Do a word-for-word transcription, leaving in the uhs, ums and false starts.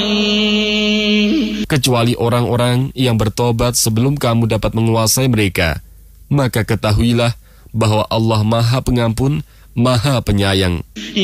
kecuali orang-orang yang bertobat sebelum kamu dapat menguasai mereka. Maka ketahuilah bahwa Allah Maha Pengampun, Maha Penyayang.